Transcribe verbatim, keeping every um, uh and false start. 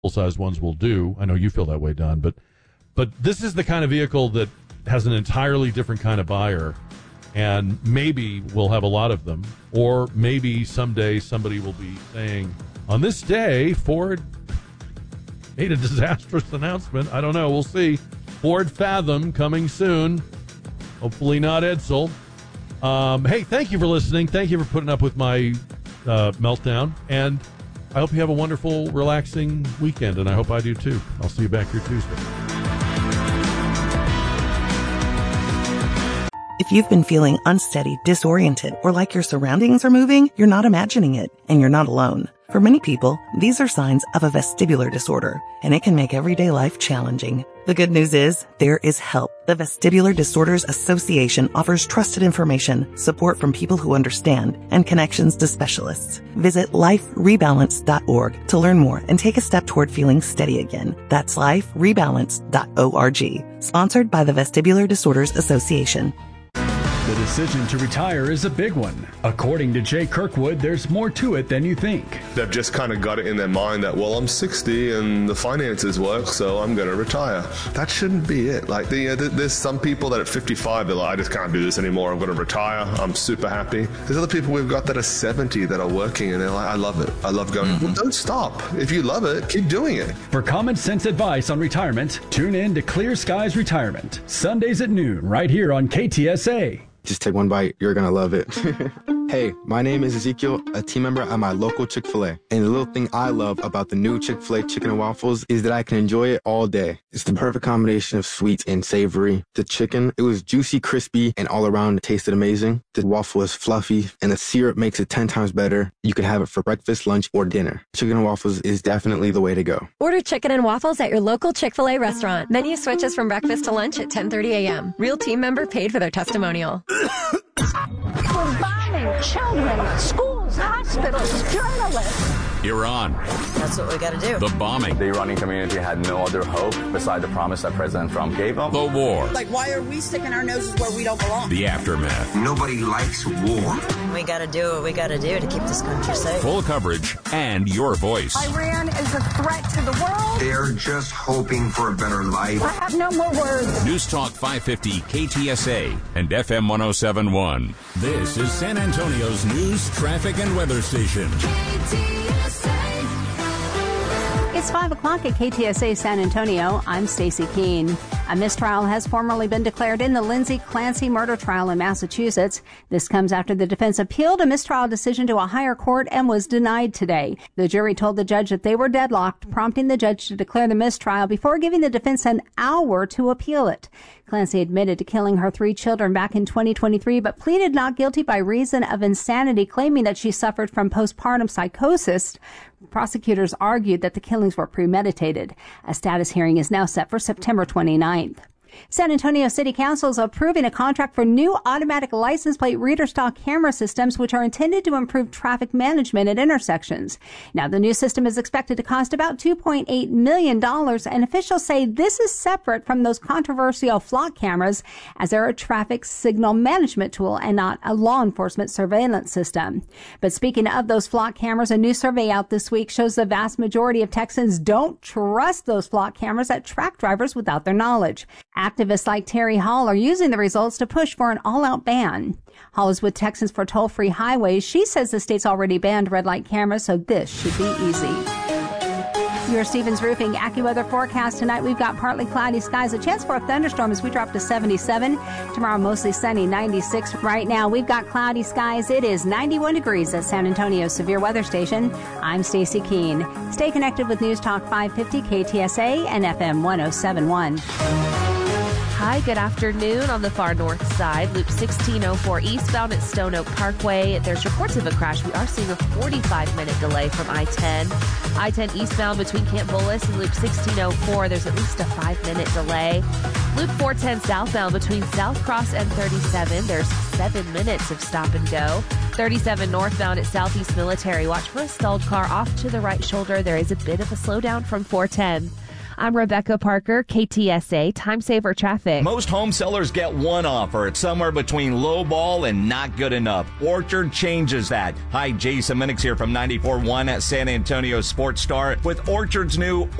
full-size ones will do. I know you feel that way, Don, but but this is the kind of vehicle that has an entirely different kind of buyer, and maybe we'll have a lot of them, or maybe someday somebody will be saying, on this day, Ford made a disastrous announcement. I don't know. We'll see. Ford Fathom coming soon. Hopefully not Edsel. Um, hey, thank you for listening. Thank you for putting up with my uh, meltdown, and I hope you have a wonderful, relaxing weekend, and I hope I do too. I'll see you back here Tuesday. If you've been feeling unsteady, disoriented, or like your surroundings are moving, you're not imagining it, and you're not alone. For many people, these are signs of a vestibular disorder, and it can make everyday life challenging. The good news is, there is help. The Vestibular Disorders Association offers trusted information, support from people who understand, and connections to specialists. Visit life rebalance dot org to learn more and take a step toward feeling steady again. That's life rebalance dot org. Sponsored by the Vestibular Disorders Association. The decision to retire is a big one. According to Jay Kirkwood, there's more to it than you think. They've just kind of got it in their mind that, well, I'm sixty and the finances work, so I'm going to retire. That shouldn't be it. Like, the, uh, there's some people that at fifty-five, they're like, I just can't do this anymore. I'm going to retire. I'm super happy. There's other people we've got that are seventy that are working, and they're like, I love it. I love going. Mm-hmm. Well, don't stop. If you love it, keep doing it. For common sense advice on retirement, tune in to Clear Skies Retirement, Sundays at noon, right here on K T S A. Just take one bite. You're going to love it. Hey, my name is Ezekiel, a team member at my local Chick-fil-A. And the little thing I love about the new Chick-fil-A chicken and waffles is that I can enjoy it all day. It's the perfect combination of sweet and savory. The chicken, it was juicy, crispy, and all around it tasted amazing. The waffle is fluffy, and the syrup makes it ten times better. You can have it for breakfast, lunch, or dinner. Chicken and waffles is definitely the way to go. Order chicken and waffles at your local Chick-fil-A restaurant. Menu switches from breakfast to lunch at ten thirty a.m. Real team member paid for their testimonial. We're bombing children, schools, hospitals, journalists. Iran. That's what we got to do. The bombing. The Iranian community had no other hope beside the promise that President Trump gave them. The war. Like, why are we sticking our noses where we don't belong? The aftermath. Nobody likes war. We got to do what we got to do to keep this country safe. Full coverage and your voice. Iran is a threat to the world. They're just hoping for a better life. I have no more words. News Talk five fifty K T S A and F M one oh seven point one. This is San Antonio's news, traffic, and weather station. K T S A. It's five o'clock at K T S A San Antonio. I'm Stacey Keene. A mistrial has formally been declared in the Lindsay Clancy murder trial in Massachusetts. This comes after the defense appealed a mistrial decision to a higher court and was denied today. The jury told the judge that they were deadlocked, prompting the judge to declare the mistrial before giving the defense an hour to appeal it. Clancy admitted to killing her three children back in twenty twenty-three, but pleaded not guilty by reason of insanity, claiming that she suffered from postpartum psychosis. Prosecutors argued that the killings were premeditated. A status hearing is now set for September twenty-ninth. San Antonio City Council is approving a contract for new automatic license plate reader style camera systems, which are intended to improve traffic management at intersections. Now, the new system is expected to cost about two point eight million dollars, and officials say this is separate from those controversial flock cameras, as they're a traffic signal management tool and not a law enforcement surveillance system. But speaking of those flock cameras, a new survey out this week shows the vast majority of Texans don't trust those flock cameras that track drivers without their knowledge. Activists like Terry Hall are using the results to push for an all-out ban. Hall is with Texans for Toll-Free Highways. She says the state's already banned red light cameras, so this should be easy. Your Stevens Roofing AccuWeather forecast tonight. We've got partly cloudy skies, a chance for a thunderstorm as we drop to seventy-seven. Tomorrow, mostly sunny, ninety-six. Right now, we've got cloudy skies. It is ninety-one degrees at San Antonio's Severe Weather Station. I'm Stacey Keene. Stay connected with News Talk five fifty K T S A and F M one oh seven point one. Hi, good afternoon. On the far north side, Loop sixteen oh four eastbound at Stone Oak Parkway. There's reports of a crash. We are seeing a forty-five minute delay from I ten. I ten eastbound between Camp Bullis and Loop sixteen oh four. There's at least a five minute delay. Loop four ten southbound between South Cross and thirty-seven. There's seven minutes of stop and go. thirty-seven northbound at Southeast Military. Watch for a stalled car off to the right shoulder. There is a bit of a slowdown from four ten. I'm Rebecca Parker, K T S A Time Saver Traffic. Most home sellers get one offer. It's somewhere between low ball and not good enough. Orchard changes that. Hi, Jason Minix here from ninety-four point one at San Antonio Sports Star with Orchard's new